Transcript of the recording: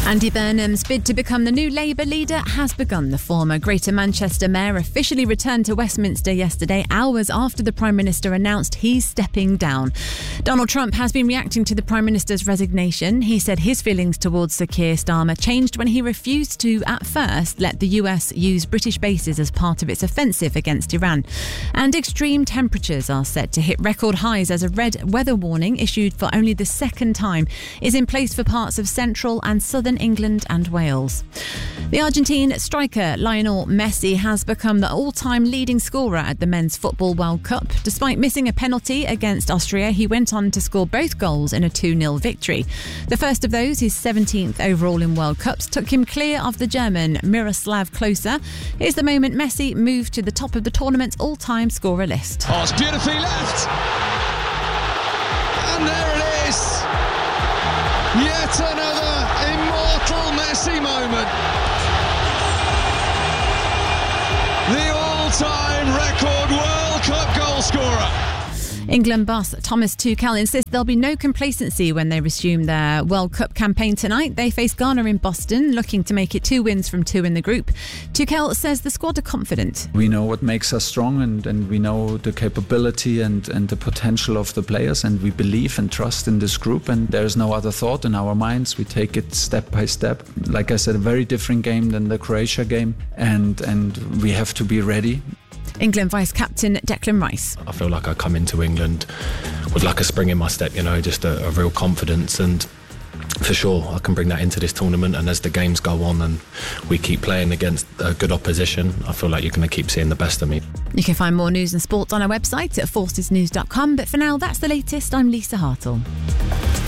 Andy Burnham's bid to become the new Labour leader has begun. The former Greater Manchester mayor officially returned to Westminster yesterday, hours after the Prime Minister announced he's stepping down. Donald Trump has been reacting to the Prime Minister's resignation. He said his feelings towards Sir Keir Starmer changed when he refused to, at first, let the US use British bases as part of its offensive against Iran. And extreme temperatures are set to hit record highs as a red weather warning, issued for only the second time, is in place for parts of central and southern England and Wales. The Argentine striker Lionel Messi has become the all-time leading scorer at the Men's Football World Cup. Despite missing a penalty against Austria, he went on to score both goals in a 2-0 victory. The first of those, his 17th overall in World Cups, took him clear of the German Miroslav Klose. Here's the moment Messi moved to the top of the tournament's all-time scorer list. Oh, it's beautifully left. And there it is. Yet another immortal Messi moment. The all-time record World Cup goal scorer. England boss Thomas Tuchel insists there'll be no complacency when they resume their World Cup campaign tonight. They face Ghana in Boston, looking to make it 2 wins from 2 in the group. Tuchel says the squad are confident. We know what makes us strong and we know the capability and the potential of the players, and we believe and trust in this group, and there's no other thought in our minds. We take it step by step. Like I said, a very different game than the Croatia game, and we have to be ready. England vice-captain Declan Rice. I feel like I come into England with like a spring in my step, just a real confidence, and for sure I can bring that into this tournament. And as the games go on and we keep playing against a good opposition, I feel like you're going to keep seeing the best of me. You can find more news and sports on our website at forcesnews.com, but for now, that's the latest. I'm Lisa Hartle.